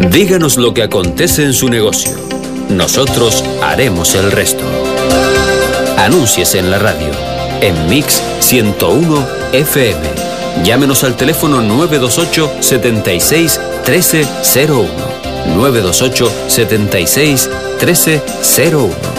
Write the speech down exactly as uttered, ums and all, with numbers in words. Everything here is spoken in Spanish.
Díganos lo que acontece en su negocio. Nosotros haremos el resto. Anúnciese en la radio, en Mix ciento uno F M. Llámenos al teléfono nueve dos ocho, setenta y seis, trece cero uno. nueve dos ocho, setenta y seis, trece cero uno.